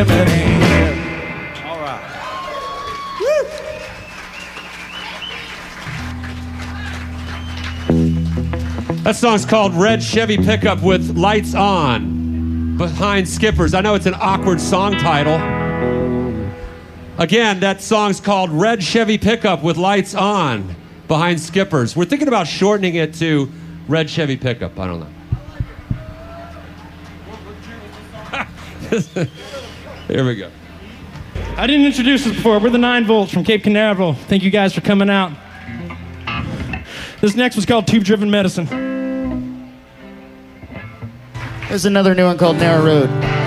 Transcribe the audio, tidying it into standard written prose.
All right. That song's called Red Chevy Pickup with Lights On, Behind Skippers. I know it's an awkward song title. Again, that song's called Red Chevy Pickup with Lights On, Behind Skippers. We're thinking about shortening it to Red Chevy Pickup. I don't know. Here we go. I didn't introduce us before. We're the 9 Volts from Cape Canaveral. Thank you guys for coming out. This next one's called Tube Driven Medicine. There's another new one called Narrow Road.